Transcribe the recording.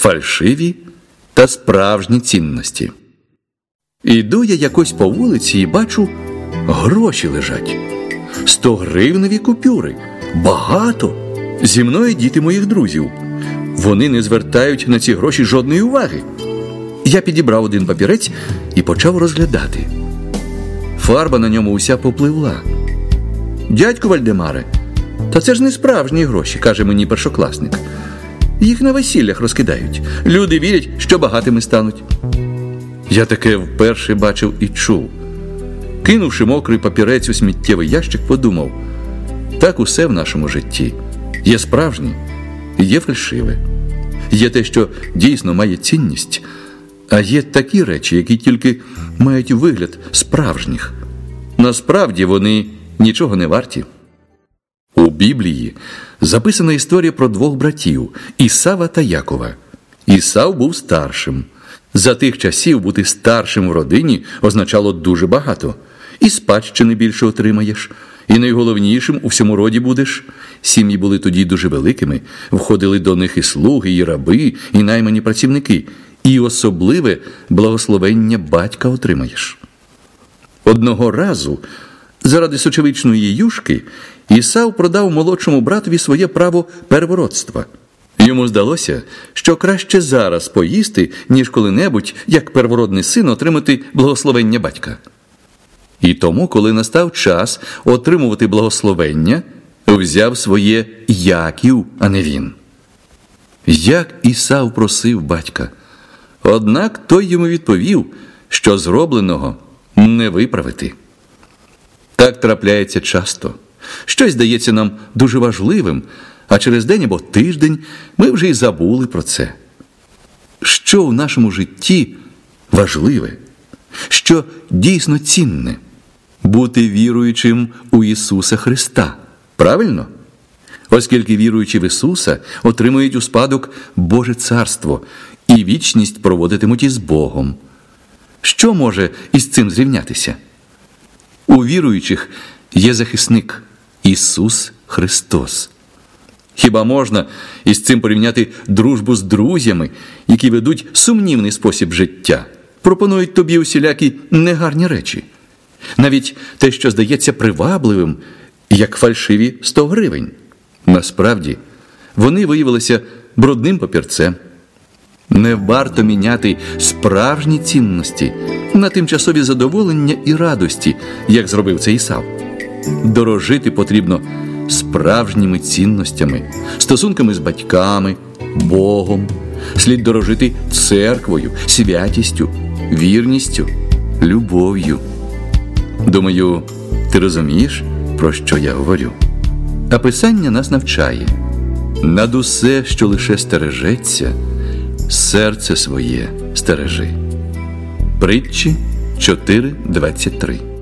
фальшиві та справжні цінності. Іду я якось по вулиці і бачу, гроші лежать. 100-гривневі купюри. Багато. Зі мною діти моїх друзів. Вони не звертають на ці гроші жодної уваги. Я підібрав один папірець і почав розглядати. Фарба на ньому уся попливла. «Дядьку Вальдемаре, та це ж не справжні гроші», – каже мені першокласник. «Їх на весіллях розкидають. Люди вірять, що багатими стануть». Я таке вперше бачив і чув. Кинувши мокрий папірець у сміттєвий ящик, подумав: так усе в нашому житті. Є справжнє, є фальшиве. Є те, що дійсно має цінність, а є такі речі, які тільки мають вигляд справжніх. Насправді вони нічого не варті. У Біблії записана історія про двох братів – Ісава та Якова. Ісав був старшим. За тих часів бути старшим в родині означало дуже багато. І спадщини більше отримаєш, і найголовнішим у всьому роді будеш. Сім'ї були тоді дуже великими, входили до них і слуги, і раби, і наймані працівники. І особливе благословення батька отримаєш. Одного разу, заради сочевичної юшки, Ісав продав молодшому братові своє право первородства. Йому здалося, що краще зараз поїсти, ніж коли-небудь, як первородний син, отримати благословення батька. І тому, коли настав час отримувати благословення, взяв своє Яків, а не він. Як Ісав просив батька. Однак той йому відповів, що зробленого не виправити. Так трапляється часто. Щось здається нам дуже важливим, а через день або тиждень ми вже й забули про це. Що в нашому житті важливе? Що дійсно цінне? Бути віруючим у Ісуса Христа. Правильно? Оскільки віруючи в Ісуса, отримують у спадок Боже Царство і вічність проводитимуть із Богом. Що може із цим зрівнятися? У віруючих є захисник – Ісус Христос. Хіба можна із цим порівняти дружбу з друзями, які ведуть сумнівний спосіб життя, пропонують тобі усілякі негарні речі? Навіть те, що здається привабливим, як фальшиві 100 гривень. Насправді, вони виявилися брудним папірцем. Не варто міняти справжні цінності на тимчасові задоволення і радості, як зробив це Ісав. Дорожити потрібно справжніми цінностями, стосунками з батьками, Богом. Слід дорожити церквою, святістю, вірністю, любов'ю. Думаю, ти розумієш, про що я говорю? А Писання нас навчає: над усе, що лише стережеться, серце своє стережи. Притчі 4:23.